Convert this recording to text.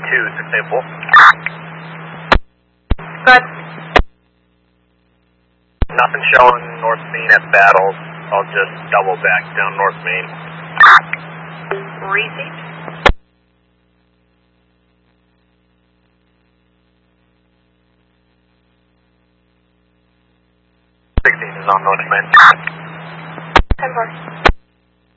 684. Good. Nothing showing North Main at Battles. I'll just double back down North Main. Receipt. Is on North Main. 10-4.